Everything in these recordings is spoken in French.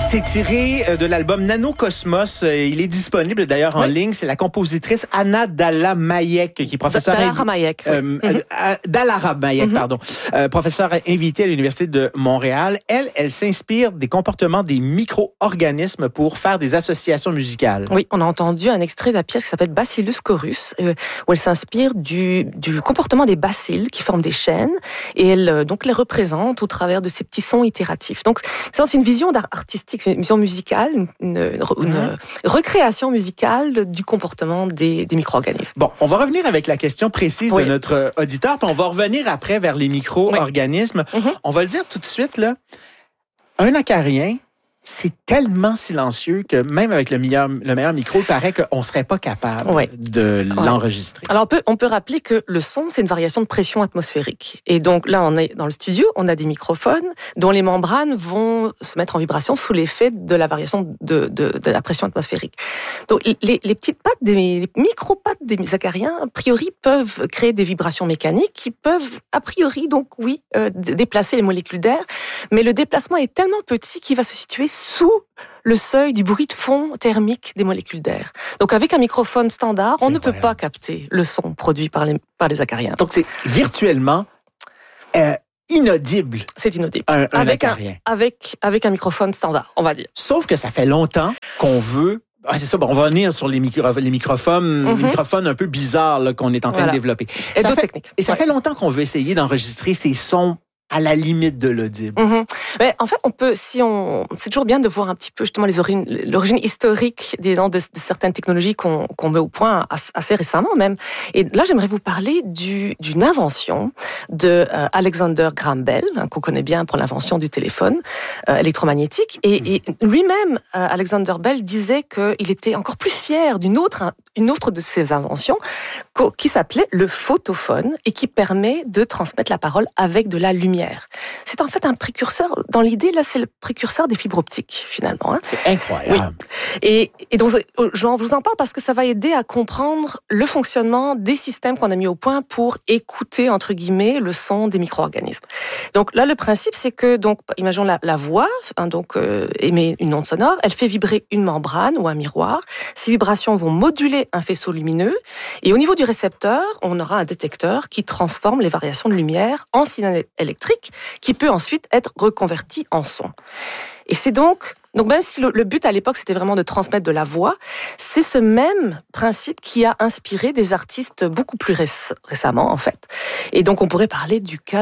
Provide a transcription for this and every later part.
C'est tiré de l'album Nanocosmos. Il est disponible d'ailleurs en ligne. C'est la compositrice Anna Dalla-Mayek qui est professeure... Dalla-Mayek, Dalla-Mayek, pardon. Professeure invitée à l'Université de Montréal. Elle s'inspire des comportements des micro-organismes pour faire des associations musicales. Oui, on a entendu un extrait de la pièce qui s'appelle Bacillus chorus, où elle s'inspire du comportement des bacilles qui forment des chaînes, et elle donc les représente au travers de ces petits sons itératifs. Donc c'est une vision d'art artistique, une vision musicale, une recréation musicale du comportement des micro-organismes. Bon, on va revenir avec la question précise de notre auditeur, puis on va revenir après vers les micro-organismes. On va le dire tout de suite, là. Un acarien, c'est tellement silencieux que même avec le meilleur micro, il paraît qu'on ne serait pas capable de l'enregistrer. Alors, on peut rappeler que le son, c'est une variation de pression atmosphérique. Et donc, là, on est dans le studio, on a des microphones dont les membranes vont se mettre en vibration sous l'effet de la variation de la pression atmosphérique. Donc, les petites pattes, les micro-pattes des acariens, a priori, peuvent créer des vibrations mécaniques qui peuvent, a priori, donc, déplacer les molécules d'air. Mais le déplacement est tellement petit qu'il va se situer sous le seuil du bruit de fond thermique des molécules d'air. Donc avec un microphone standard, on ne peut pas capter le son produit par les acariens. Donc c'est virtuellement inaudible. C'est inaudible. Un acarien. Avec un microphone standard, on va dire. Sauf que ça fait longtemps qu'on veut... c'est ça, on va revenir sur les microphones un peu bizarres là, qu'on est en train de développer. Et ça fait longtemps qu'on veut essayer d'enregistrer ces sons à la limite de l'audible. Mais en fait, c'est toujours bien de voir un petit peu justement l'origine historique de certaines technologies qu'on met au point assez récemment même. Et là, j'aimerais vous parler d'une invention de Alexander Graham Bell, qu'on connaît bien pour l'invention du téléphone électromagnétique. Et lui-même, Alexander Bell disait qu'il était encore plus fier d'une autre de ses inventions qui s'appelait le photophone et qui permet de transmettre la parole avec de la lumière. C'est en fait un précurseur, dans l'idée, là, c'est le précurseur des fibres optiques, finalement. C'est incroyable. Oui. Et donc, je vous en parle parce que ça va aider à comprendre le fonctionnement des systèmes qu'on a mis au point pour écouter, entre guillemets, le son des micro-organismes. Donc là, le principe, c'est que, donc, imaginons la voix, émet une onde sonore, elle fait vibrer une membrane ou un miroir. Ces vibrations vont moduler un faisceau lumineux. Et au niveau du récepteur, on aura un détecteur qui transforme les variations de lumière en signal électrique qui peut ensuite être reconverti en son. Et c'est donc même si le but à l'époque c'était vraiment de transmettre de la voix, c'est ce même principe qui a inspiré des artistes beaucoup plus récemment en fait. Et donc on pourrait parler du cas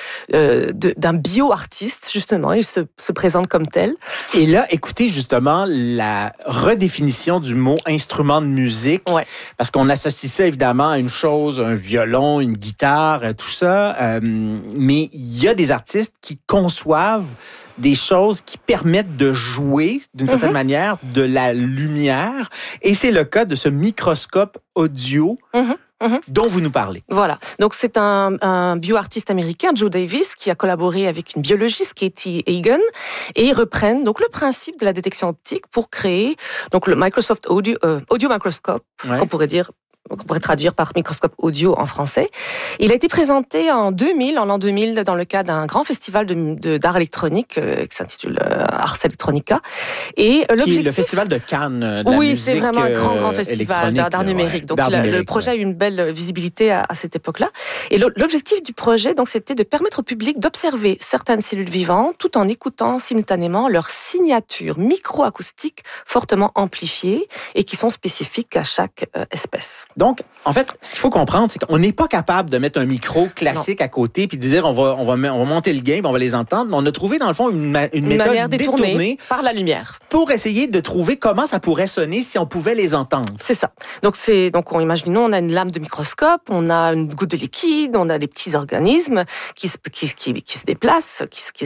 d'un bio-artiste justement, il se présente comme tel. Et là, écoutez justement la redéfinition du mot instrument de musique, parce qu'on associe ça évidemment à une chose, un violon, une guitare, tout ça, mais il y a des artistes qui conçoivent des choses qui permettent de jouer, d'une certaine manière, de la lumière. Et c'est le cas de ce microscope audio dont vous nous parlez. Voilà. Donc, c'est un bioartiste américain, Joe Davis, qui a collaboré avec une biologiste, Katie Hagen, et ils reprennent donc le principe de la détection optique pour créer donc le Microsoft Audio Microscope, qu'on pourrait traduire par microscope audio en français. Il a été présenté en l'an 2000, dans le cadre d'un grand festival d'art électronique qui s'intitule Ars Electronica. Et l'objectif... Qui est le festival de Cannes de la musique c'est vraiment un grand festival d'art numérique. Donc le projet a eu une belle visibilité à cette époque-là. Et l'objectif du projet, donc, c'était de permettre au public d'observer certaines cellules vivantes tout en écoutant simultanément leurs signatures microacoustiques fortement amplifiées et qui sont spécifiques à chaque espèce. Donc, en fait, ce qu'il faut comprendre, c'est qu'on n'est pas capable de mettre un micro classique à côté puis de dire on va monter le gain, on va les entendre. Mais on a trouvé, dans le fond, une méthode détournée par la lumière pour essayer de trouver comment ça pourrait sonner si on pouvait les entendre. C'est ça. Donc, imaginons, on a une lame de microscope, on a une goutte de liquide, on a des petits organismes qui se déplacent,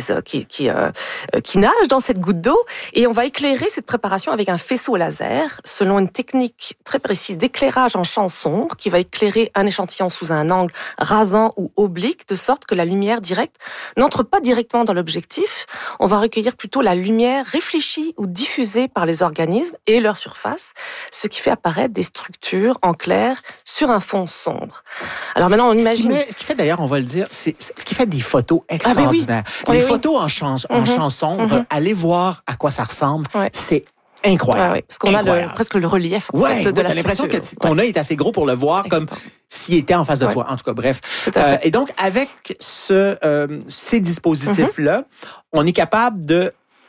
qui nagent dans cette goutte d'eau, et on va éclairer cette préparation avec un faisceau laser selon une technique très précise d'éclairage en champ sombre qui va éclairer un échantillon sous un angle rasant ou oblique, de sorte que la lumière directe n'entre pas directement dans l'objectif. On va recueillir plutôt la lumière réfléchie ou diffusés par les organismes et leur surface, ce qui fait apparaître des structures en clair sur un fond sombre. Alors maintenant, on imagine... Ce qui fait d'ailleurs, on va le dire, c'est ce qui fait des photos extraordinaires. Les photos en champ sombre, allez voir à quoi ça ressemble, c'est incroyable. Parce qu'on a presque le relief de la structure. T'as l'impression que ton œil est assez gros pour le voir comme s'il était en face de toi. En tout cas, bref. Et donc, avec ces dispositifs-là, on est capable de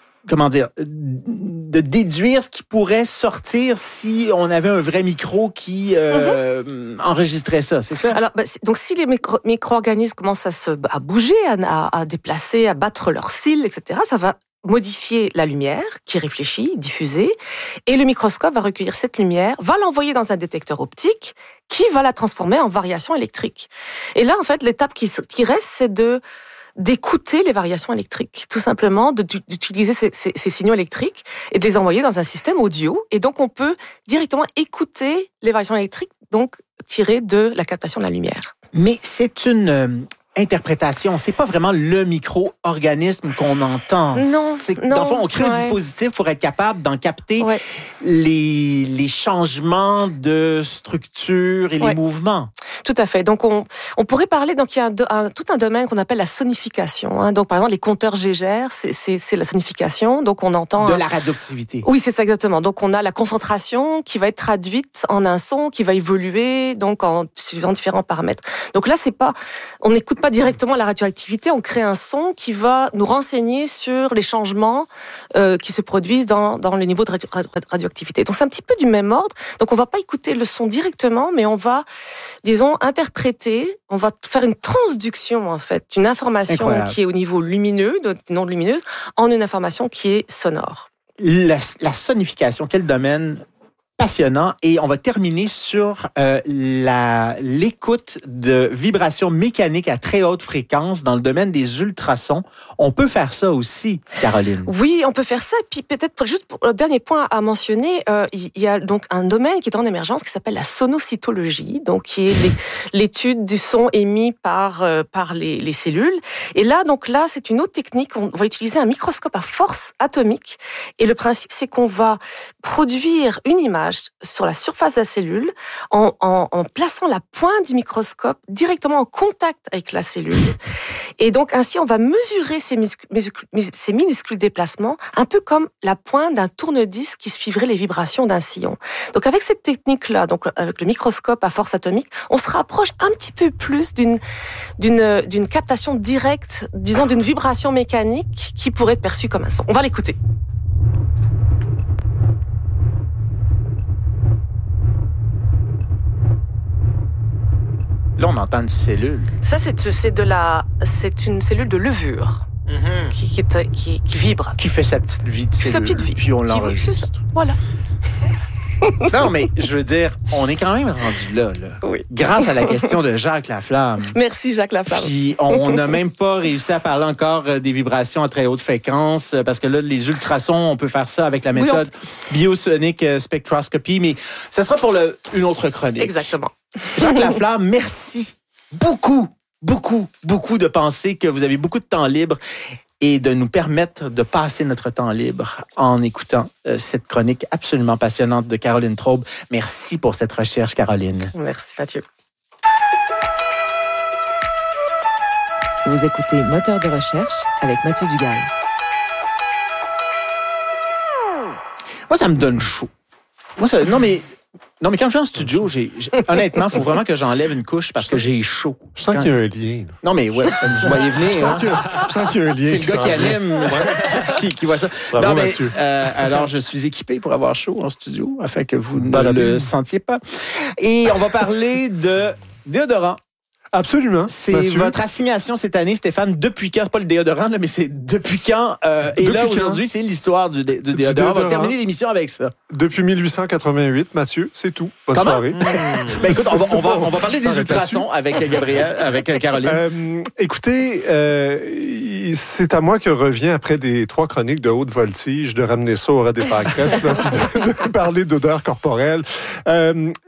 déduire ce qui pourrait sortir si on avait un vrai micro qui enregistrait ça, c'est ça? Alors, donc si les micro-organismes commencent à bouger, à déplacer, à battre leurs cils, etc., ça va modifier la lumière qui réfléchit, diffusée, et le microscope va recueillir cette lumière, va l'envoyer dans un détecteur optique qui va la transformer en variation électrique. Et là, en fait, l'étape qui reste, c'est d'écouter les variations électriques, tout simplement, d'utiliser ces signaux électriques et de les envoyer dans un système audio. Et donc, on peut directement écouter les variations électriques, donc tirées de la captation de la lumière. Mais c'est une interprétation, c'est pas vraiment le micro-organisme qu'on entend. Non. Dans le fond, on crée un dispositif pour être capable d'en capter les changements de structure et les mouvements. Tout à fait. Donc, on pourrait parler, donc il y a tout un domaine qu'on appelle la sonification. Donc, par exemple, les compteurs Geiger, c'est la sonification. Donc, on entend... De la radioactivité. Oui, c'est ça exactement. Donc, on a la concentration qui va être traduite en un son qui va évoluer, donc en suivant différents paramètres. Donc là, on n'écoute pas directement la radioactivité, on crée un son qui va nous renseigner sur les changements qui se produisent dans le niveau de radioactivité. Donc, c'est un petit peu du même ordre. Donc, on va pas écouter le son directement, mais on va, disons, interpréter, on va faire une transduction, en fait, d'une information qui est au niveau lumineux, non lumineuse, en une information qui est sonore. La sonification, quel domaine passionnant. Et on va terminer sur l'écoute de vibrations mécaniques à très haute fréquence dans le domaine des ultrasons. On peut faire ça aussi, Caroline. Oui, on peut faire ça. Puis peut-être juste pour le dernier point à mentionner, il y a donc un domaine qui est en émergence qui s'appelle la sonocytologie, donc qui est l'étude du son émis par les cellules. Et là, c'est une autre technique. On va utiliser un microscope à force atomique. Et le principe, c'est qu'on va produire une image sur la surface de la cellule en plaçant la pointe du microscope directement en contact avec la cellule. Et donc, ainsi, on va mesurer ces minuscules déplacements, un peu comme la pointe d'un tourne-disque qui suivrait les vibrations d'un sillon. Donc, avec cette technique-là, donc avec le microscope à force atomique, on se rapproche un petit peu plus d'une captation directe, disons, d'une vibration mécanique qui pourrait être perçue comme un son. On va l'écouter. Là, on entend une cellule. Ça, c'est une cellule de levure qui vibre. Qui fait sa petite vie de cellule. Sa petite vie. Puis on l'enregistre. Voilà. Non, mais je veux dire, on est quand même rendu là. Oui. Grâce à la question de Jacques Laflamme. Merci, Jacques Laflamme. Puis on n'a même pas réussi à parler encore des vibrations à très haute fréquence, parce que là, les ultrasons, on peut faire ça avec la méthode biosonic spectroscopy, mais ça sera pour une autre chronique. Exactement. Jacques Laflamme, merci beaucoup de penser que vous avez beaucoup de temps libre et de nous permettre de passer notre temps libre en écoutant cette chronique absolument passionnante de Caroline Traube. Merci pour cette recherche, Caroline. Merci, Mathieu. Vous écoutez Moteur de recherche avec Mathieu Dugal. Moi, ça me donne chaud. Non, mais quand je suis en studio, honnêtement, il faut vraiment que j'enlève une couche parce que j'ai chaud. Je sens qu'il y a un lien. Non, mais ouais, vous voyez venir. Je sens qu'il y a un lien. C'est le gars qui anime, qui voit ça. Bravo, non, mais, Mathieu. alors, je suis équipé pour avoir chaud en studio afin que vous ne le sentiez pas. Et on va parler de déodorant. Absolument. C'est Mathieu. votre assignation cette année, Stéphane. Depuis quand? C'est pas le déodorant, là, mais c'est depuis quand? Et là, aujourd'hui, c'est l'histoire du déodorant. On va terminer l'émission avec ça. Depuis 1888, Mathieu, c'est tout. Bonne soirée. Ben, écoute, on va parler des ultrasons avec Gabriel, avec Caroline. Écoutez, c'est à moi que revient, après des 3 chroniques de haute voltige, de ramener ça au ras des pâquerettes, puis de parler d'odeur corporelle.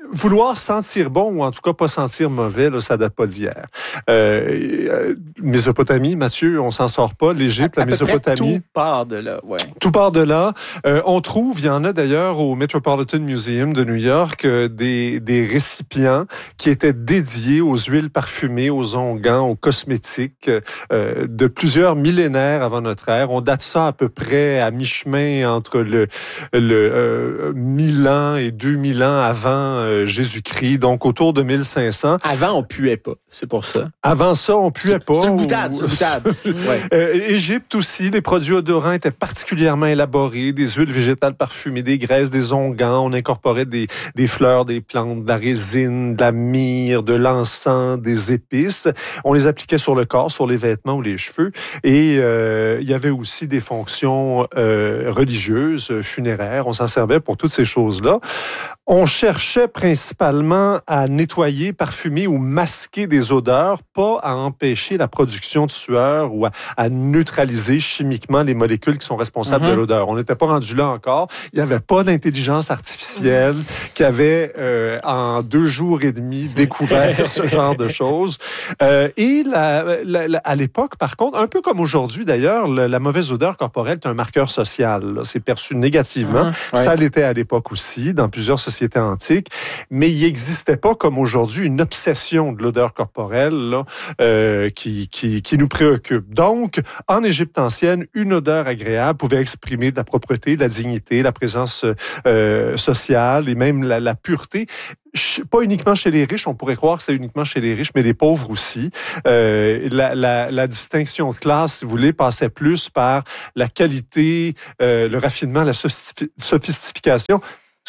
vouloir sentir bon ou en tout cas pas sentir mauvais, là, ça date pas d'hier. Mésopotamie, Mathieu, on s'en sort pas. L'Égypte, la Mésopotamie. Tout part de là, ouais. Tout part de là. On trouve, il y en a d'ailleurs au Metropolitan Museum de New York, des récipients qui étaient dédiés aux huiles parfumées, aux onguents, aux cosmétiques de plusieurs millénaires avant notre ère. On date ça à peu près à mi-chemin entre le 1000 ans et 2000 ans avant Jésus-Christ, donc autour de 1500. Avant, on puait pas, c'est pour ça. Avant ça, on puait pas. C'est une boutade, ouais. Égypte aussi, les produits odorants étaient particulièrement élaborés, des huiles végétales parfumées, des graisses, des onguents. On incorporait des fleurs, des plantes, de la résine, de la myrrhe, de l'encens, des épices. On les appliquait sur le corps, sur les vêtements ou les cheveux. Et il y avait aussi des fonctions religieuses, funéraires. On s'en servait pour toutes ces choses-là. On cherchait principalement à nettoyer, parfumer ou masquer des odeurs, pas à empêcher la production de sueur ou à neutraliser chimiquement les molécules qui sont responsables de l'odeur. On n'était pas rendu là encore. Il n'y avait pas d'intelligence artificielle qui avait, en 2 jours et demi, découvert ce genre de choses. Et à l'époque, par contre, un peu comme aujourd'hui d'ailleurs, la mauvaise odeur corporelle est un marqueur social. Là. C'est perçu négativement. Ça l'était à l'époque aussi, dans plusieurs sociétés antiques, mais il n'existait pas comme aujourd'hui une obsession de l'odeur corporelle là, qui nous préoccupe. Donc, en Égypte ancienne, une odeur agréable pouvait exprimer de la propreté, de la dignité, la présence sociale et même la pureté. Pas uniquement chez les riches, on pourrait croire que c'est uniquement chez les riches, mais les pauvres aussi. La distinction de classe, si vous voulez, passait plus par la qualité, le raffinement, la sophistication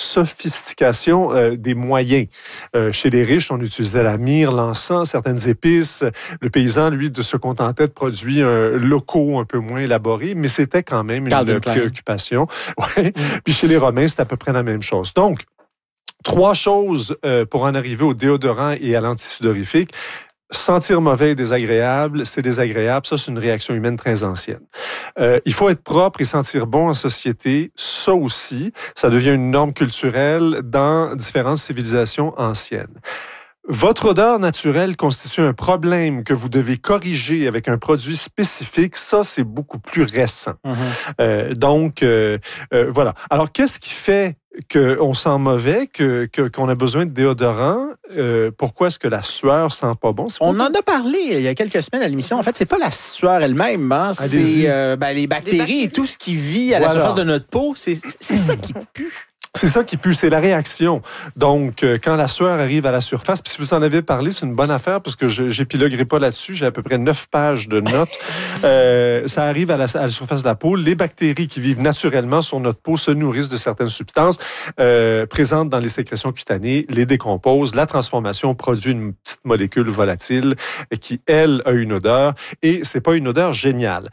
des moyens. Chez les riches, on utilisait la myrrhe, l'encens, certaines épices. Le paysan, lui, se contentait de produits locaux un peu moins élaborés, mais c'était quand même une préoccupation. Ouais. Puis chez les Romains, c'était à peu près la même chose. Donc, 3 choses pour en arriver au déodorant et à l'antisudorifique. Sentir mauvais et désagréable, c'est désagréable. Ça, c'est une réaction humaine très ancienne. Il faut être propre et sentir bon en société. Ça aussi, ça devient une norme culturelle dans différentes civilisations anciennes. Votre odeur naturelle constitue un problème que vous devez corriger avec un produit spécifique. Ça, c'est beaucoup plus récent. Donc, voilà. Alors, qu'est-ce qui fait qu'on sent mauvais, qu'on a besoin de déodorant? Pourquoi est-ce que la sueur sent pas bon? On en a parlé il y a quelques semaines à l'émission. En fait, c'est pas la sueur elle-même, hein? C'est les bactéries et tout ce qui vit à la surface de notre peau. C'est ça qui pue. C'est ça qui pue, c'est la réaction. Donc, quand la sueur arrive à la surface, puis si vous en avez parlé, c'est une bonne affaire parce que j'épiloguerai pas là-dessus, j'ai à peu près 9 pages de notes. Ça arrive à la surface de la peau. Les bactéries qui vivent naturellement sur notre peau se nourrissent de certaines substances présentes dans les sécrétions cutanées, les décomposent. La transformation produit une petite molécule volatile qui, elle, a une odeur et c'est pas une odeur géniale.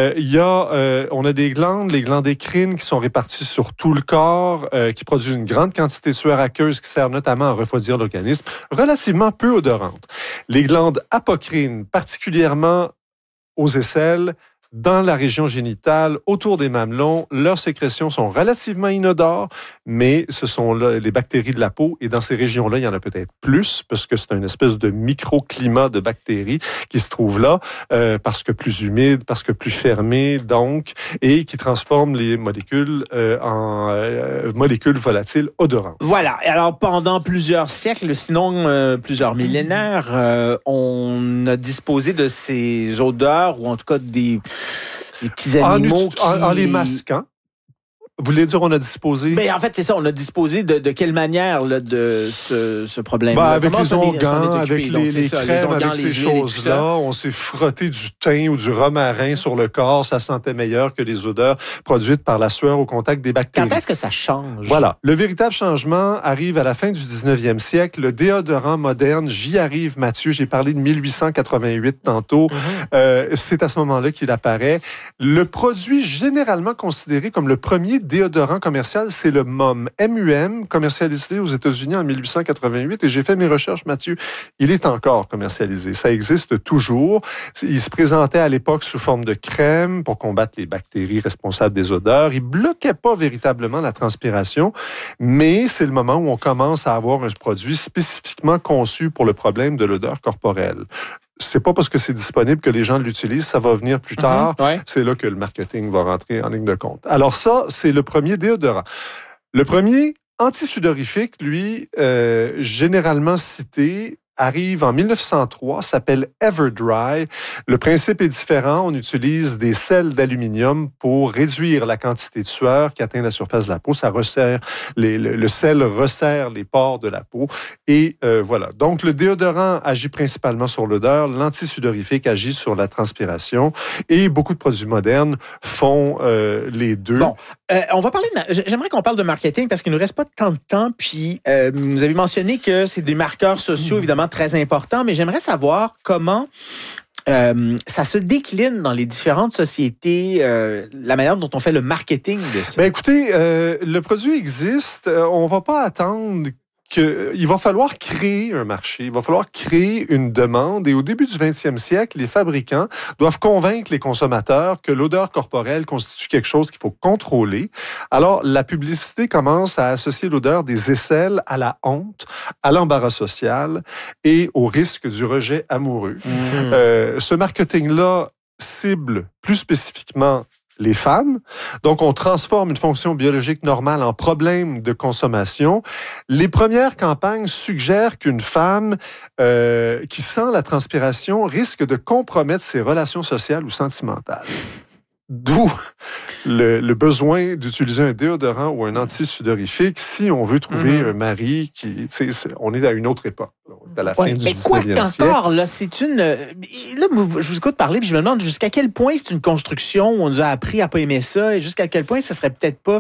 On a des glandes, les glandes écrines qui sont réparties sur tout le corps, qui produisent une grande quantité de sueur aqueuse qui sert notamment à refroidir l'organisme, relativement peu odorante. Les glandes apocrines, particulièrement aux aisselles, dans la région génitale, autour des mamelons, leurs sécrétions sont relativement inodores, mais ce sont là les bactéries de la peau. Et dans ces régions-là, il y en a peut-être plus, parce que c'est une espèce de microclimat de bactéries qui se trouve là, parce que plus humide, parce que plus fermé, donc, et qui transforme les molécules en molécules volatiles odorantes. Voilà. Alors, pendant plusieurs siècles, sinon plusieurs millénaires, on a disposé de ces odeurs, ou en tout cas des petits animaux en les masquant. Vous voulez dire on a disposé? Ben, en fait, c'est ça. On a disposé de quelle manière là, de ce problème-là? Avec les onguents, avec les crèmes, avec ces choses-là. On s'est frotté du thym ou du romarin sur le corps. Ça sentait meilleur que les odeurs produites par la sueur au contact des bactéries. Quand est-ce que ça change? Voilà. Le véritable changement arrive à la fin du 19e siècle. Le déodorant moderne, j'y arrive, Mathieu. J'ai parlé de 1888 tantôt. C'est à ce moment-là qu'il apparaît. Le produit généralement considéré comme le premier déodorant commercial, c'est le MUM. MUM, commercialisé aux États-Unis en 1888. Et j'ai fait mes recherches, Mathieu. Il est encore commercialisé. Ça existe toujours. Il se présentait à l'époque sous forme de crème pour combattre les bactéries responsables des odeurs. Il bloquait pas véritablement la transpiration, mais c'est le moment où on commence à avoir un produit spécifiquement conçu pour le problème de l'odeur corporelle. C'est pas parce que c'est disponible que les gens l'utilisent, ça va venir plus tard. Ouais. C'est là que le marketing va rentrer en ligne de compte. Alors ça, c'est le premier déodorant. Le premier antisudorifique, lui, généralement cité, arrive en 1903, s'appelle Everdry. Le principe est différent. On utilise des sels d'aluminium pour réduire la quantité de sueur qui atteint la surface de la peau. Ça resserre, le sel resserre les pores de la peau. Et voilà. Donc, le déodorant agit principalement sur l'odeur. L'antisudorifique agit sur la transpiration. Et beaucoup de produits modernes font les deux. Bon, on va parler j'aimerais qu'on parle de marketing parce qu'il ne nous reste pas tant de temps. Puis, vous avez mentionné que c'est des marqueurs sociaux, évidemment, très important, mais j'aimerais savoir comment ça se décline dans les différentes sociétés, la manière dont on fait le marketing de ça. Ben écoutez, le produit existe. On ne va pas attendre qu'il va falloir créer un marché, il va falloir créer une demande. Et au début du 20e siècle, les fabricants doivent convaincre les consommateurs que l'odeur corporelle constitue quelque chose qu'il faut contrôler. Alors, la publicité commence à associer l'odeur des aisselles à la honte, à l'embarras social et au risque du rejet amoureux. Ce marketing-là cible plus spécifiquement les femmes. Donc, on transforme une fonction biologique normale en problème de consommation. Les premières campagnes suggèrent qu'une femme qui sent la transpiration risque de compromettre ses relations sociales ou sentimentales. D'où le besoin d'utiliser un déodorant ou un antisudorifique si on veut trouver un mari qui... On est à une autre époque. À la fin du 19e siècle. Mais quoi qu'encore, là, c'est une... Là, je vous écoute parler puis je me demande jusqu'à quel point c'est une construction où on nous a appris à pas aimer ça et jusqu'à quel point ça serait peut-être pas...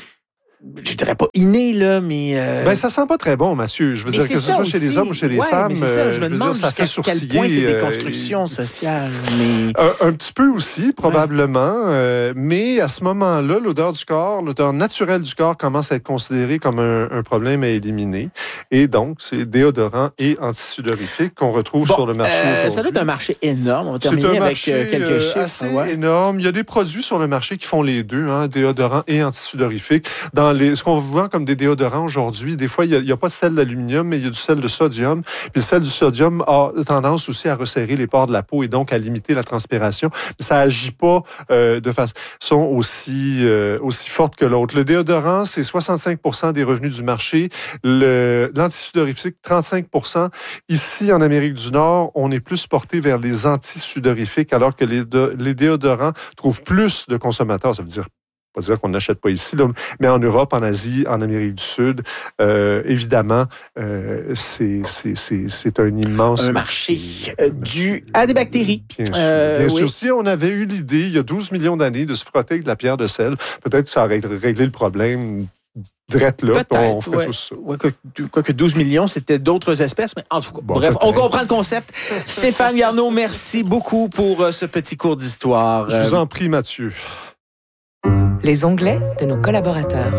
Je dirais pas inné, là, mais... Ben, ça sent pas très bon, Mathieu. Je veux dire, que ce soit chez les hommes ou chez les femmes, mais ça, je me demande ça fait sourciller. Quel point c'est des constructions sociales, mais... Un petit peu aussi, probablement. Mais à ce moment-là, l'odeur du corps, l'odeur naturelle du corps commence à être considérée comme un problème à éliminer. Et donc, c'est déodorant et antisudorifique qu'on retrouve sur le marché aujourd'hui. Ça doit être un marché énorme. On va terminer avec quelques chiffres. Assez énorme. Il y a des produits sur le marché qui font les deux, déodorant et antisudorifique. Dans ce qu'on vend comme des déodorants aujourd'hui, des fois, il n'y a pas de sel d'aluminium, mais il y a du sel de sodium. Puis le sel du sodium a tendance aussi à resserrer les pores de la peau et donc à limiter la transpiration. Mais ça n'agit pas de façon aussi forte que l'autre. Le déodorant, c'est 65% des revenus du marché. L'antisudorifique, 35%. Ici, en Amérique du Nord, on est plus porté vers les antisudorifiques, alors que les déodorants trouvent plus de consommateurs. Ça veut dire pas dire qu'on n'achète pas ici, là, mais en Europe, en Asie, en Amérique du Sud, évidemment, c'est un immense marché dû à des bactéries. Bien sûr. Bien sûr. Si on avait eu l'idée, il y a 12 millions d'années, de se frotter avec de la pierre de sel, peut-être que ça aurait réglé le problème. Drette là, on fait tout ça. Quoique 12 millions, c'était d'autres espèces, mais en tout cas, bref, on comprend le concept. Stéphane Garneau, merci beaucoup pour ce petit cours d'histoire. Je vous en prie, Mathieu. Les onglets de nos collaborateurs.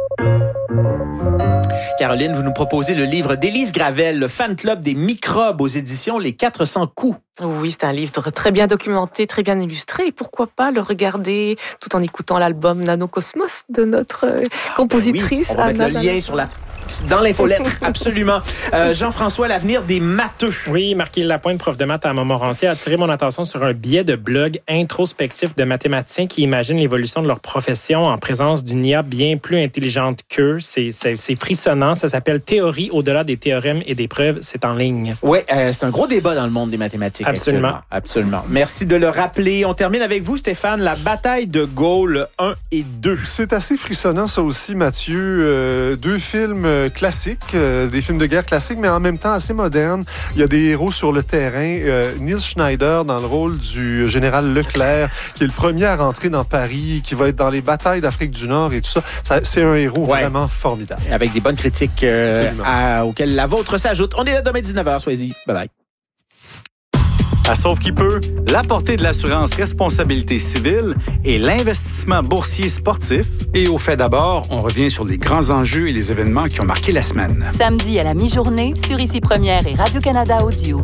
Caroline, vous nous proposez le livre d'Élise Gravel, Le Fan Club des microbes aux éditions Les 400 coups. Oui, c'est un livre très bien documenté, très bien illustré. Et pourquoi pas le regarder tout en écoutant l'album Nanocosmos de notre compositrice. Oui, on va mettre le lien dans l'infolettre, absolument. Jean-François, l'avenir des matheux. Oui, Marc Lapointe, prof de maths à Montmorency, a attiré mon attention sur un billet de blog introspectif de mathématiciens qui imaginent l'évolution de leur profession en présence d'une IA bien plus intelligente qu'eux. C'est frissonnant. Ça s'appelle Théorie au-delà des théorèmes et des preuves. C'est en ligne. Oui, c'est un gros débat dans le monde des mathématiques. Absolument. Absolument. Merci de le rappeler. On termine avec vous, Stéphane, la bataille de Gaulle 1 et 2. C'est assez frissonnant, ça aussi, Mathieu. Deux films classiques, des films de guerre classiques, mais en même temps assez modernes. Il y a des héros sur le terrain. Neil Schneider dans le rôle du général Leclerc, qui est le premier à rentrer dans Paris, qui va être dans les batailles d'Afrique du Nord et tout ça. C'est un héros vraiment formidable. Avec des bonnes critiques auxquelles la vôtre s'ajoute. On est là demain 19h, soyez-y. Bye bye. À Sauve qui peut, la portée de l'assurance responsabilité civile et l'investissement boursier sportif. Et au fait d'abord, on revient sur les grands enjeux et les événements qui ont marqué la semaine. Samedi à la mi-journée, sur Ici Première et Radio-Canada Audio.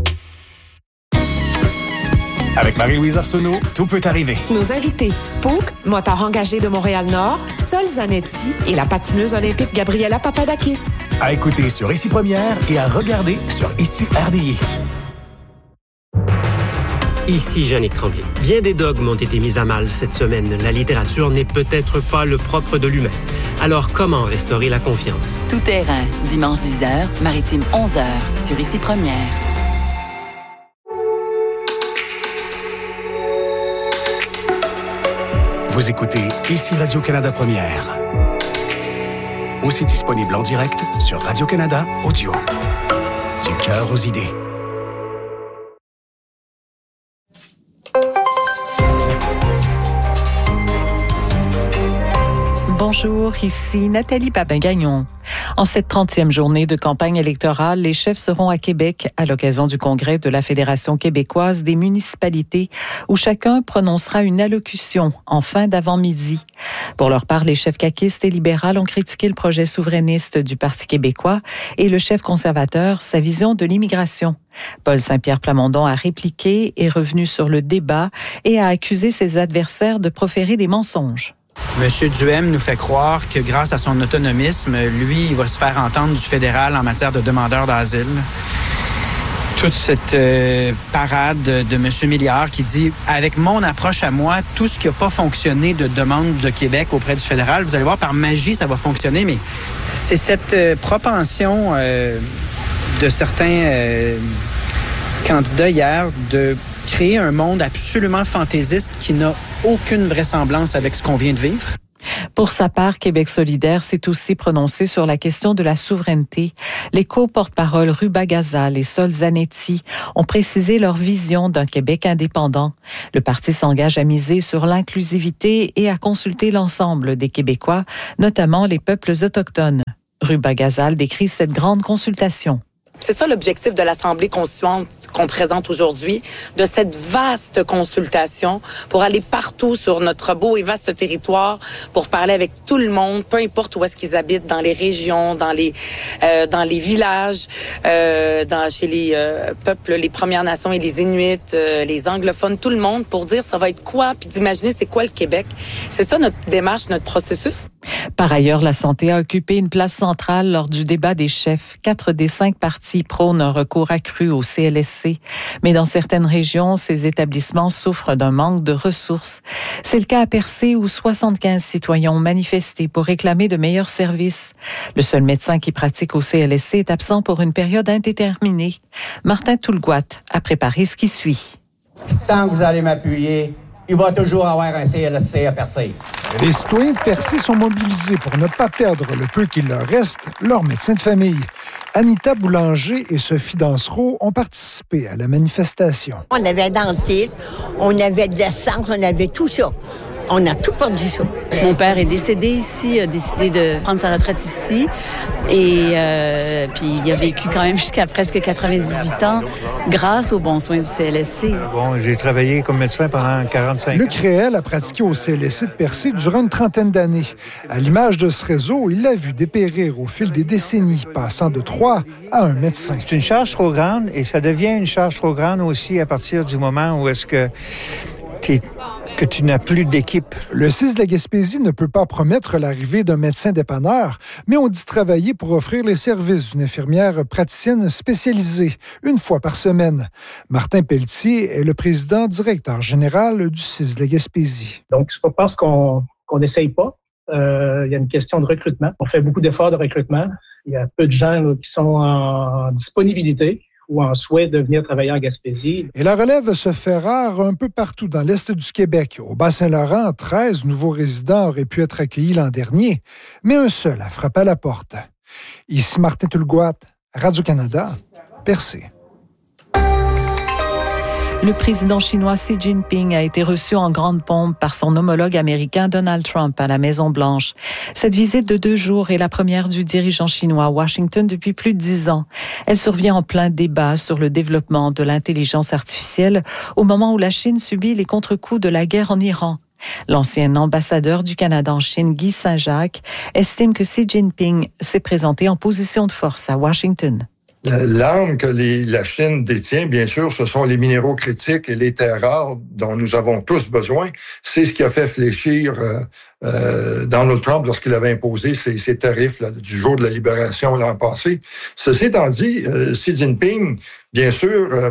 Avec Marie-Louise Arsenault, tout peut arriver. Nos invités, Spook, motard engagé de Montréal-Nord, Sol Zanetti et la patineuse olympique Gabriela Papadakis. À écouter sur Ici Première et à regarder sur Ici RDI. Ici Jannick Tremblay. Bien des dogmes ont été mis à mal cette semaine. La littérature n'est peut-être pas le propre de l'humain. Alors, comment restaurer la confiance? Tout terrain, dimanche 10h, maritime 11h, sur Ici Première. Vous écoutez Ici Radio-Canada Première. Aussi disponible en direct sur Radio-Canada Audio. Du cœur aux idées. Bonjour, ici Nathalie Papin-Gagnon. En cette 30e journée de campagne électorale, les chefs seront à Québec à l'occasion du congrès de la Fédération québécoise des municipalités où chacun prononcera une allocution en fin d'avant-midi. Pour leur part, les chefs caquistes et libérales ont critiqué le projet souverainiste du Parti québécois et le chef conservateur sa vision de l'immigration. Paul Saint-Pierre Plamondon a répliqué, est revenu sur le débat et a accusé ses adversaires de proférer des mensonges. M. Duhem nous fait croire que grâce à son autonomisme, lui, il va se faire entendre du fédéral en matière de demandeurs d'asile. Toute cette parade de M. Milliard qui dit « Avec mon approche à moi, tout ce qui n'a pas fonctionné de demande de Québec auprès du fédéral, vous allez voir, par magie, ça va fonctionner. » Mais c'est cette propension de certains candidats hier de créer un monde absolument fantaisiste qui n'a aucune vraisemblance avec ce qu'on vient de vivre. Pour sa part, Québec solidaire s'est aussi prononcé sur la question de la souveraineté. Les co-porte-parole Ruba Gazal et Sol Zanetti ont précisé leur vision d'un Québec indépendant. Le parti s'engage à miser sur l'inclusivité et à consulter l'ensemble des Québécois, notamment les peuples autochtones. Ruba Gazal décrit cette grande consultation. C'est ça l'objectif de l'Assemblée constituante qu'on présente aujourd'hui, de cette vaste consultation pour aller partout sur notre beau et vaste territoire, pour parler avec tout le monde, peu importe où est-ce qu'ils habitent, dans les régions, dans les villages, chez les peuples, les Premières Nations et les Inuits, les anglophones, tout le monde, pour dire ça va être quoi, puis d'imaginer c'est quoi le Québec. C'est ça notre démarche, notre processus. Par ailleurs, la santé a occupé une place centrale lors du débat des chefs. 4 des 5 partis prônent un recours accru au CLSC. Mais dans certaines régions, ces établissements souffrent d'un manque de ressources. C'est le cas à Percé où 75 citoyens ont manifesté pour réclamer de meilleurs services. Le seul médecin qui pratique au CLSC est absent pour une période indéterminée. Martin Toulgouat a préparé ce qui suit. Tant que vous allez m'appuyer, il va toujours avoir un CLSC à Percé. Les citoyens de Percé sont mobilisés pour ne pas perdre le peu qu'il leur reste, leur médecin de famille. Anita Boulanger et Sophie Dansereau ont participé à la manifestation. On avait un dentiste, on avait de l'essence, on avait tout ça. On a tout perdu ça. Mon père est décédé ici, a décidé de prendre sa retraite ici. Et puis il a vécu quand même jusqu'à presque 98 ans grâce aux bons soins du CLSC. Bon, j'ai travaillé comme médecin pendant 45 ans. Luc Réel a pratiqué au CLSC de Percé durant une trentaine d'années. À l'image de ce réseau, il l'a vu dépérir au fil des décennies, passant de 3 à 1 médecin. C'est une charge trop grande et ça devient une charge trop grande aussi à partir du moment où est-ce que tu n'as plus d'équipe. Le CIS de la Gaspésie ne peut pas promettre l'arrivée d'un médecin dépanneur, mais on dit travailler pour offrir les services d'une infirmière praticienne spécialisée, une fois par semaine. Martin Pelletier est le président directeur général du CIS de la Gaspésie. Donc, c'est pas parce qu'on n'essaye pas. Il y a une question de recrutement. On fait beaucoup d'efforts de recrutement. Il y a peu de gens là, qui sont en disponibilité ou en souhait de venir travailler en Gaspésie. Et la relève se fait rare un peu partout dans l'est du Québec. Au Bas-Saint-Laurent, 13 nouveaux résidents auraient pu être accueillis l'an dernier, mais un seul a frappé à la porte. Ici Martin Toulgouat, Radio-Canada, Percé. Le président chinois Xi Jinping a été reçu en grande pompe par son homologue américain Donald Trump à la Maison-Blanche. Cette visite de 2 jours est la première du dirigeant chinois à Washington depuis plus de 10 ans. Elle survient en plein débat sur le développement de l'intelligence artificielle au moment où la Chine subit les contre-coups de la guerre en Iran. L'ancien ambassadeur du Canada en Chine, Guy Saint-Jacques, estime que Xi Jinping s'est présenté en position de force à Washington. L'arme que la Chine détient, bien sûr, ce sont les minéraux critiques et les terres rares dont nous avons tous besoin. C'est ce qui a fait fléchir Donald Trump lorsqu'il avait imposé ces tarifs là, du jour de la libération l'an passé. Ceci étant dit, Xi Jinping, bien sûr,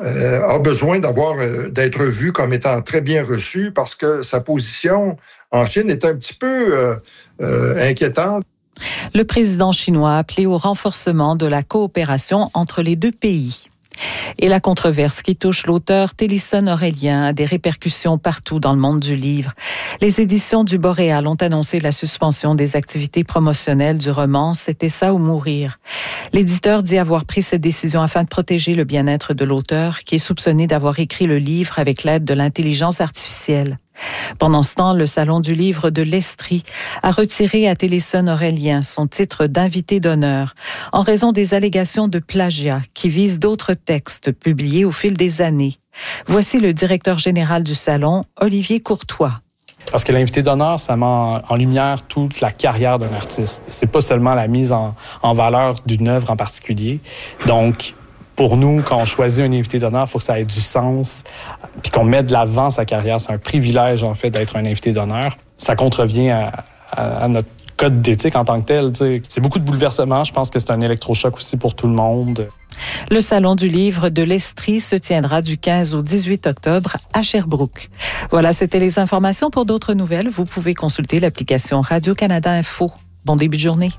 a besoin d'être vu comme étant très bien reçu parce que sa position en Chine est un petit peu inquiétante. Le président chinois a appelé au renforcement de la coopération entre les 2 pays. Et la controverse qui touche l'auteur Télisson Aurélien a des répercussions partout dans le monde du livre. Les éditions du Boréal ont annoncé la suspension des activités promotionnelles du roman « C'était ça ou mourir ». L'éditeur dit avoir pris cette décision afin de protéger le bien-être de l'auteur qui est soupçonné d'avoir écrit le livre avec l'aide de l'intelligence artificielle. Pendant ce temps, le Salon du livre de l'Estrie a retiré à Télisson Aurélien son titre d'invité d'honneur en raison des allégations de plagiat qui visent d'autres textes publiés au fil des années. Voici le directeur général du Salon, Olivier Courtois. Parce que l'invité d'honneur, ça met en lumière toute la carrière d'un artiste. C'est pas seulement la mise en valeur d'une œuvre en particulier. Donc, pour nous, quand on choisit un invité d'honneur, il faut que ça ait du sens, puis qu'on mette de l'avant sa carrière. C'est un privilège, en fait, d'être un invité d'honneur. Ça contrevient à notre code d'éthique en tant que tel. T'sais. C'est beaucoup de bouleversements. Je pense que c'est un électrochoc aussi pour tout le monde. Le Salon du livre de l'Estrie se tiendra du 15 au 18 octobre à Sherbrooke. Voilà, c'était les informations. Pour d'autres nouvelles, vous pouvez consulter l'application Radio-Canada Info. Bon début de journée.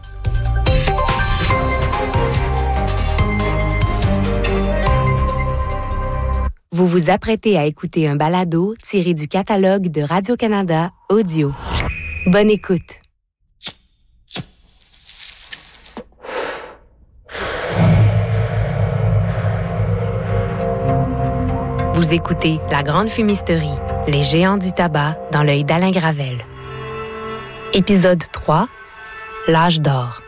Vous vous apprêtez à écouter un balado tiré du catalogue de Radio-Canada Audio. Bonne écoute. Vous écoutez La Grande Fumisterie, les géants du tabac dans l'œil d'Alain Gravel. Épisode 3, L'âge d'or.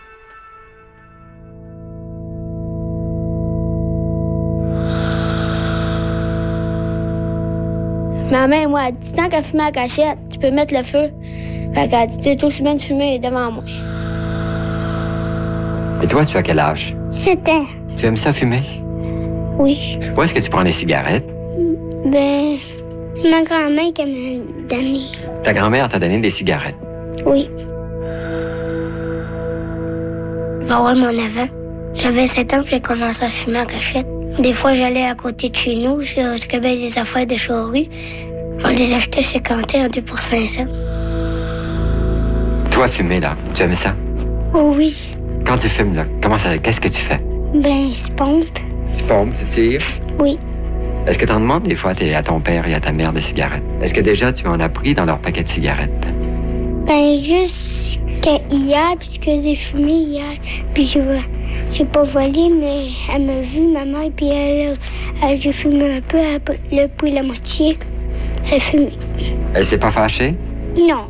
Ma mère, moi, elle dit, tant qu'à fumer à cachette, tu peux mettre le feu. Fait qu'elle dit, c'est aussi bien de fumer devant moi. Et toi, tu as quel âge? 7 ans. Tu aimes ça fumer? Oui. Où est-ce que tu prends les cigarettes? Ben, c'est ma grand-mère qui m'a donné. Ta grand-mère t'a donné des cigarettes? Oui. Je vais avoir mon avant. J'avais 7 ans, puis j'ai commencé à fumer à cachette. Des fois, j'allais à côté de chez nous, sur le Québec des affaires de Chaury. On les achetait chez Quentin en 2 pour 5 cents. Toi, fumer, là, tu aimes ça? Oh oui. Quand tu fumes, là, qu'est-ce que tu fais? Ben, je pompe. Tu pompes, tu tires? Oui. Est-ce que t'en demandes des fois à ton père et à ta mère des cigarettes? Est-ce que déjà tu en as pris dans leur paquet de cigarettes? Ben, juste hier, puisque j'ai fumé hier, puis j'ai pas volé, mais elle m'a vu, ma mère, puis j'ai fumé un peu, elle a pris la moitié, elle a fumé. Elle s'est pas fâchée? Non.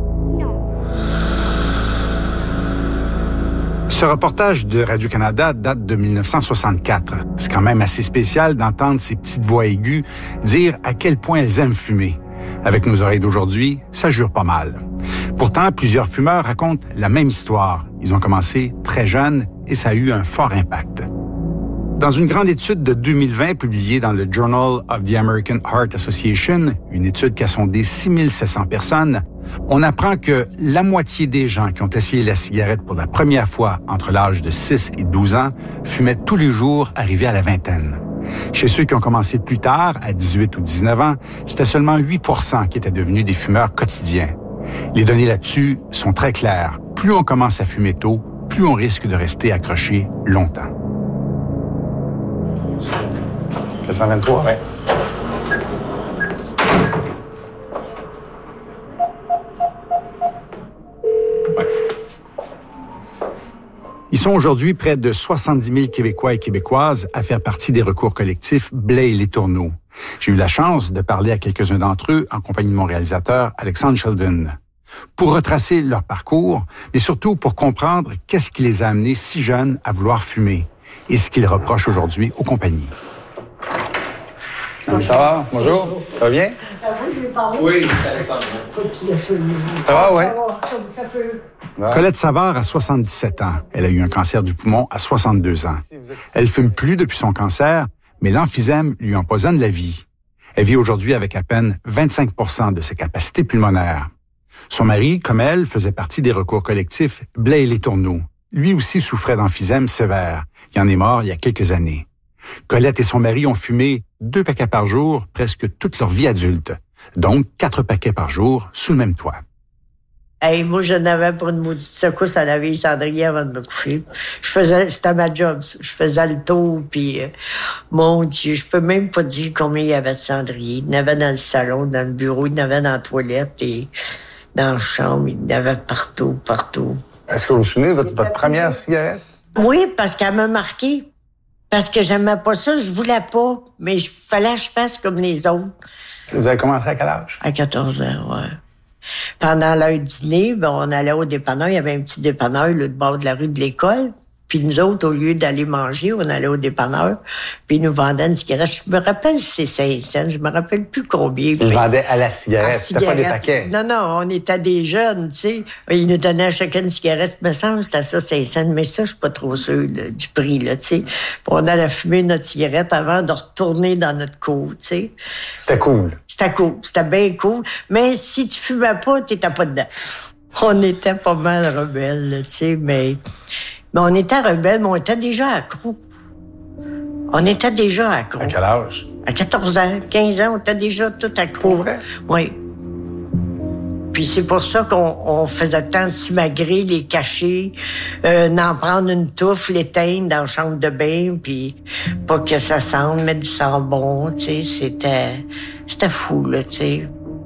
Ce reportage de Radio-Canada date de 1964. C'est quand même assez spécial d'entendre ces petites voix aiguës dire à quel point elles aiment fumer. Avec nos oreilles d'aujourd'hui, ça jure pas mal. Pourtant, plusieurs fumeurs racontent la même histoire. Ils ont commencé très jeunes et ça a eu un fort impact. Dans une grande étude de 2020 publiée dans le Journal of the American Heart Association, une étude qui a sondé 6700 personnes, on apprend que la moitié des gens qui ont essayé la cigarette pour la première fois entre l'âge de 6 et 12 ans fumaient tous les jours arrivés à la vingtaine. Chez ceux qui ont commencé plus tard, à 18 ou 19 ans, c'était seulement 8% qui étaient devenus des fumeurs quotidiens. Les données là-dessus sont très claires. Plus on commence à fumer tôt, plus on risque de rester accroché longtemps. 423? Oui. Ils sont aujourd'hui près de 70 000 Québécois et Québécoises à faire partie des recours collectifs Blais et Les Tourneaux. J'ai eu la chance de parler à quelques-uns d'entre eux en compagnie de mon réalisateur Alexandre Sheldon, pour retracer leur parcours, mais surtout pour comprendre qu'est-ce qui les a amenés si jeunes à vouloir fumer et ce qu'ils reprochent aujourd'hui aux compagnies. Ça va? Bonjour. Ça va bien? Oui, c'est Alexandre. Ça va, oui. Colette Savard a 77 ans. Elle a eu un cancer du poumon à 62 ans. Elle fume plus depuis son cancer, mais l'emphysème lui empoisonne la vie. Elle vit aujourd'hui avec à peine 25% de ses capacités pulmonaires. Son mari, comme elle, faisait partie des recours collectifs Blais et Les Tourneaux. Lui aussi souffrait d'emphysème sévère. Il en est mort il y a quelques années. Colette et son mari ont fumé 2 paquets par jour presque toute leur vie adulte. Donc 4 paquets par jour sous le même toit. Hey, moi, je n'avais pour une maudite secousse à laver les cendriers avant de me coucher. C'était ma job, ça. Je faisais le tour, puis mon Dieu, je peux même pas dire combien il y avait de cendriers. Il y en avait dans le salon, dans le bureau, il y en avait dans la toilette, et dans la chambre, il y en avait partout. Est-ce que vous vous souvenez de votre première cigarette? Oui, parce qu'elle m'a marqué. Parce que j'aimais pas ça, je voulais pas, mais il fallait que je fasse comme les autres. Vous avez commencé à quel âge? À 14 ans, ouais. Pendant l'heure du dîner, on allait au dépanneur. Il y avait un petit dépanneur, là, de bord de la rue de l'école. Puis nous autres, au lieu d'aller manger, on allait au dépanneur. Puis ils nous vendaient une cigarette. Je me rappelle c'est 5 cents. Je me rappelle plus combien. Ils vendaient à la cigarette. C'était pas des paquets. Non, on était des jeunes, tu sais. Ils nous donnaient à chacun une cigarette. Me semble c'était ça, 5 cents. Mais ça, je suis pas trop sûre du prix, là, tu sais. On allait fumer notre cigarette avant de retourner dans notre cour, tu sais. C'était cool. C'était bien cool. Mais si tu fumais pas, t'étais pas dedans. On était pas mal rebelles, là, tu sais, mais on était rebelles, mais on était déjà accros. À quel âge? À 14 ans, 15 ans, on était déjà tout accros. Pour vrai? Oui. Puis c'est pour ça qu'on faisait tant de s'imagrer, les cacher, d'en prendre une touffe, l'éteindre dans la chambre de bain, puis pas que ça sente, mettre du savon, tu sais, c'était fou, là, tu sais.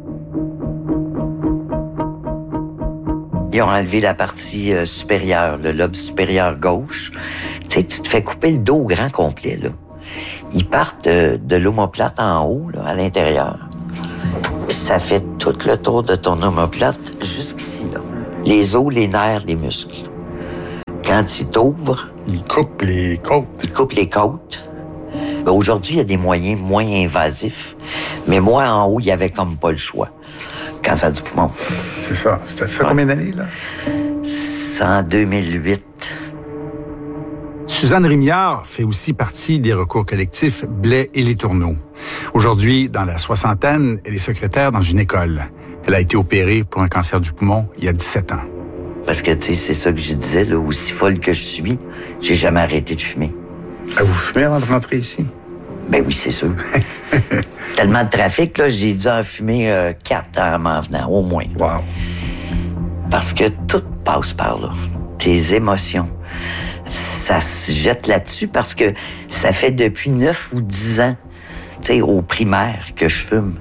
Ils ont enlevé la partie supérieure, le lobe supérieur gauche. Tu sais, tu te fais couper le dos au grand complet, là. Ils partent de l'omoplate en haut, là, à l'intérieur. Puis ça fait tout le tour de ton omoplate jusqu'ici, là. Les os, les nerfs, les muscles. Quand ils t'ouvrent... Ils coupent les côtes. Ben, aujourd'hui, il y a des moyens moins invasifs. Mais moi, en haut, il y avait comme pas le choix. Cancer du poumon. C'est ça. Ça fait combien d'années, là? C'est en 2008. Suzanne Rémillard fait aussi partie des recours collectifs Blais et Les Tourneaux. Aujourd'hui, dans la soixantaine, elle est secrétaire dans une école. Elle a été opérée pour un cancer du poumon il y a 17 ans. Parce que, tu sais, c'est ça que je disais, là, aussi folle que je suis, j'ai jamais arrêté de fumer. Vous fumez avant de rentrer ici? Ben oui, c'est sûr. Tellement de trafic, là, j'ai dû en fumer 4 en m'en venant, au moins. Wow. Parce que tout passe par là. Tes émotions. Ça se jette là-dessus parce que ça fait depuis 9 ou 10 ans, tu sais, au primaire, que je fume.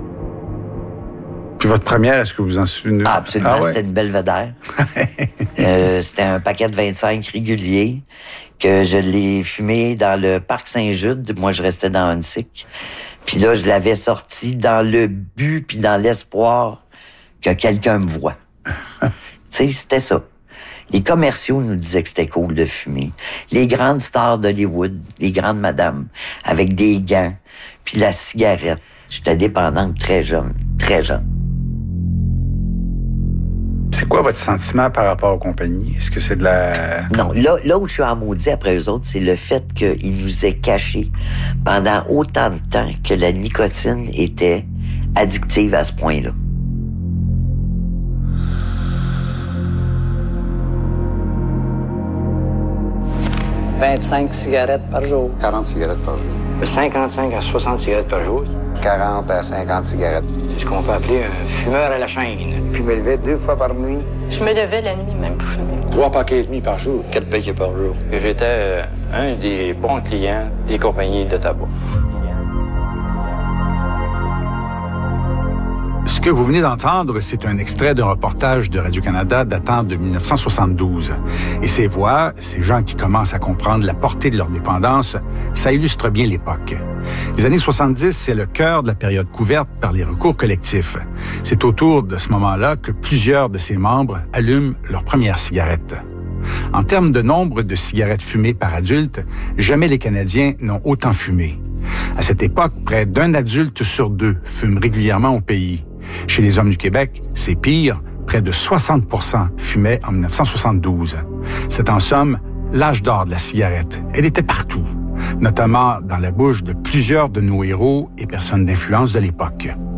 Puis votre première, est-ce que vous en souvenez? Ah, absolument, c'était une Belvédère. C'était un paquet de 25 réguliers que je l'ai fumé dans le parc Saint-Jude. Moi, je restais dans Huntsic. Puis là, je l'avais sorti dans le but puis dans l'espoir que quelqu'un me voie. Tu sais, c'était ça. Les commerciaux nous disaient que c'était cool de fumer. Les grandes stars d'Hollywood, les grandes madames, avec des gants, puis la cigarette. J'étais dépendante très jeune, très jeune. C'est quoi votre sentiment par rapport aux compagnies? Est-ce que c'est de la... Non, là où je suis en maudit après eux autres, c'est le fait qu'ils nous aient caché pendant autant de temps que la nicotine était addictive à ce point-là. 25 cigarettes par jour. 40 cigarettes par jour. 55 à 60 cigarettes par jour. 40 à 50 cigarettes. C'est ce qu'on peut appeler un fumeur à la chaîne. Je me levais 2 fois par nuit. Je me levais la nuit même pour fumer. 3 paquets et demi par jour. 4 paquets par jour. J'étais un des bons clients des compagnies de tabac. Ce Ce que vous venez d'entendre, c'est un extrait d'un reportage de Radio-Canada datant de 1972. Et ces voix, ces gens qui commencent à comprendre la portée de leur dépendance, ça illustre bien l'époque. Les années 70, c'est le cœur de la période couverte par les recours collectifs. C'est autour de ce moment-là que plusieurs de ses membres allument leur première cigarette. En termes de nombre de cigarettes fumées par adulte, jamais les Canadiens n'ont autant fumé. À cette époque, près d'un adulte sur 2 fume régulièrement au pays. Chez les hommes du Québec, c'est pire, près de 60% fumaient en 1972. C'est en somme l'âge d'or de la cigarette. Elle était partout, notamment dans la bouche de plusieurs de nos héros et personnes d'influence de l'époque.